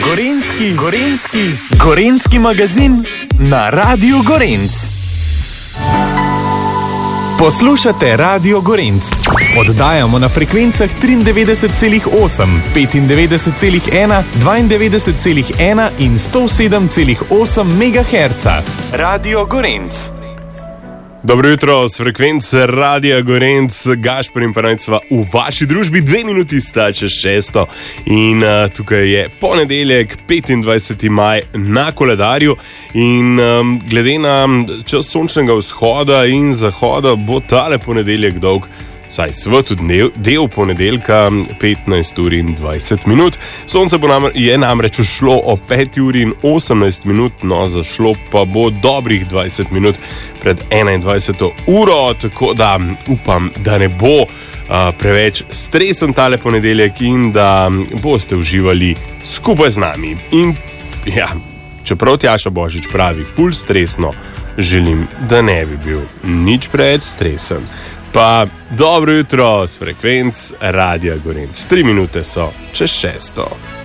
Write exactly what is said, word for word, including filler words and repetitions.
Gorenjski, Gorenjski, Gorenjski magazin na Radiu Gorenc. Poslušate Radio Gorenc. Oddajamo na frekvencah triindevetdeset celih osem, petindevetdeset celih ena, dvaindevetdeset celih ena in sto sedem celih osem megaherca. Radio Gorenc. Dobro jutro, s frekvence Radia Gorenc, Gašper in Panajcva v vaši družbi, dve minuti sta čez šesto in uh, tukaj je ponedeljek, petindvajseti maj na koledarju in um, glede na čas sončnega vzhoda in zahoda bo tale ponedeljek dolg, saj svetu del, del ponedeljka petnajst ur in dvajset minut. Sonce bo namre, je namreč ušlo o peti uri in osemnajst minut, no zašlo pa bo dobrih dvajset minut pred enaindvajseto uro, tako da upam, da ne bo uh, preveč stresen tale ponedeljek in da boste uživali skupaj z nami. In ja, čeprav Tjaša Božič pravi ful stresno, želim, da ne bi bil nič preveč stresen. Pa dobro jutro, s frekvenc Radia Gorenc. Tri minute so čez šesto.